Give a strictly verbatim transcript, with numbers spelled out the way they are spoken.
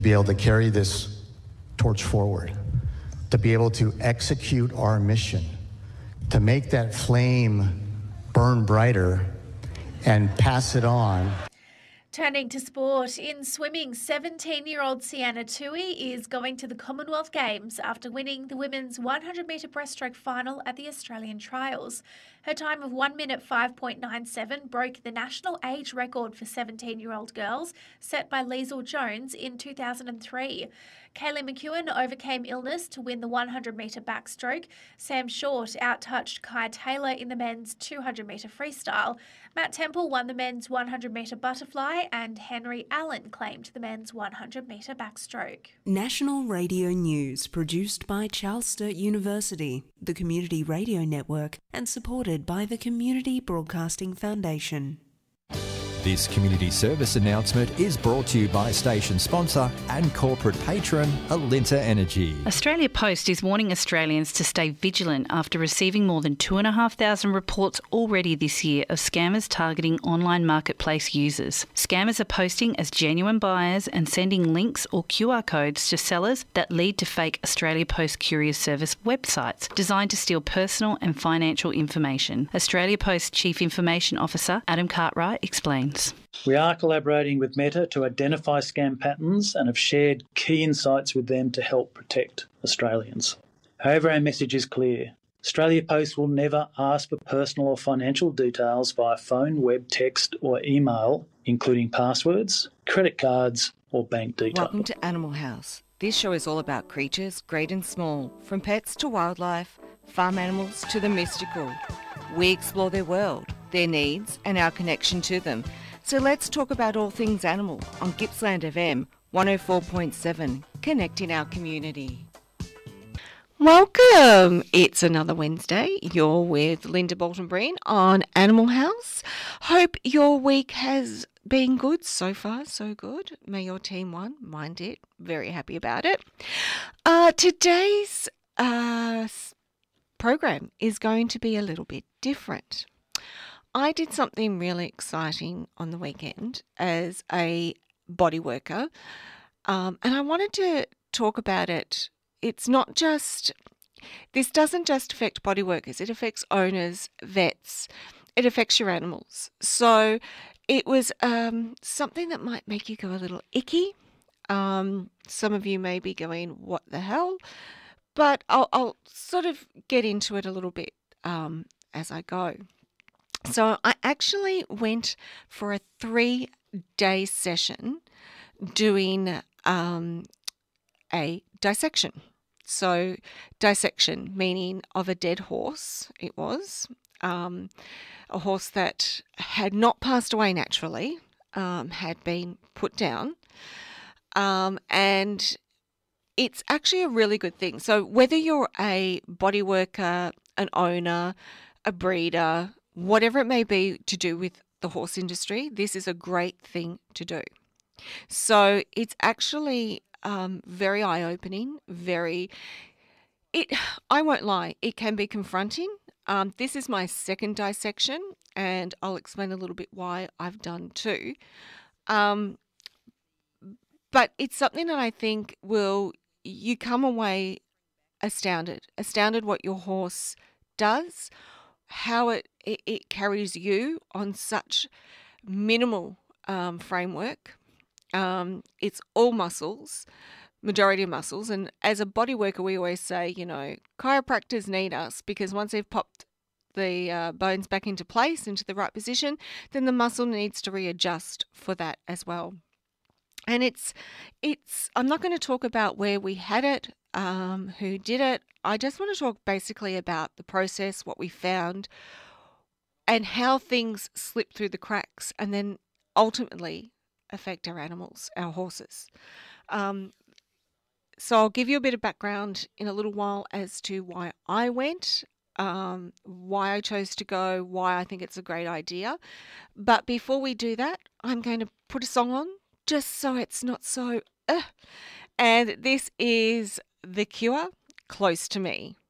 Be able to carry this torch forward, to be able to execute our mission, to make that flame burn brighter and pass it on. Turning to sport, in swimming, seventeen-year-old Sienna Tui is going to the Commonwealth Games after winning the women's one hundred metre breaststroke final at the Australian Trials. Her time of one minute five point nine seven broke the national age record for seventeen-year-old girls set by Liesl Jones in two thousand three. Kaylee McEwen overcame illness to win the one hundred metre backstroke. Sam Short outtouched Kai Taylor in the men's two hundred metre freestyle. Matt Temple won the men's one hundred metre butterfly and Henry Allen claimed the men's one hundred metre backstroke. National Radio News, produced by Charles Sturt University, the Community Radio Network, and supported by the Community Broadcasting Foundation. This community service announcement is brought to you by station sponsor and corporate patron Alinta Energy. Australia Post is warning Australians to stay vigilant after receiving more than two thousand five hundred reports already this year of scammers targeting online marketplace users. Scammers are posting as genuine buyers and sending links or Q R codes to sellers that lead to fake Australia Post Courier Service websites designed to steal personal and financial information. Australia Post Chief Information Officer Adam Cartwright explains. We are collaborating with Meta to identify scam patterns and have shared key insights with them to help protect Australians. However, our message is clear. Australia Post will never ask for personal or financial details via phone, web, text or email, including passwords, credit cards or bank details. Welcome to Animal House. This show is all about creatures, great and small, from pets to wildlife, farm animals to the mystical. We explore their world, their needs and our connection to them. So let's talk about all things animal on Gippsland F M one oh four point seven, connecting our community. Welcome. It's another Wednesday. You're with Linda Bolton-Breen on Animal House. Hope your week has been good. So far, so good. May your team won. Mine did. Very happy about it. Uh, today's uh, program is going to be a little bit different. I did something really exciting on the weekend as a body worker, um, and I wanted to talk about it. It's not just, this doesn't just affect body workers, it affects owners, vets, it affects your animals. So it was um, something that might make you go a little icky. Um, some of you may be going, what the hell? But I'll, I'll sort of get into it a little bit um, as I go. So I actually went for a three-day session doing um, a dissection. So dissection, meaning of a dead horse, it was. Um, a horse that had not passed away naturally, um, had been put down. Um, and it's actually a really good thing. So whether you're a body worker, an owner, a breeder, whatever it may be to do with the horse industry, this is a great thing to do. So it's actually um, very eye-opening, very, it, I won't lie, it can be confronting. Um, this is my second dissection and I'll explain a little bit why I've done two. Um, but it's something that I think will, you come away astounded, astounded what your horse does, how it, it, it carries you on such minimal um, framework. Um, it's all muscles, majority of muscles. And as a body worker, we always say, you know, chiropractors need us because once they've popped the uh, bones back into place, into the right position, then the muscle needs to readjust for that as well. And it's, it's, I'm not going to talk about where we had it, um, who did it. I just want to talk basically about the process, what we found, and how things slip through the cracks and then ultimately affect our animals, our horses. Um, so I'll give you a bit of background in a little while as to why I went, um, why I chose to go, why I think it's a great idea. But before we do that, I'm going to put a song on just so it's not so, uh. And this is The Cure, Close to Me.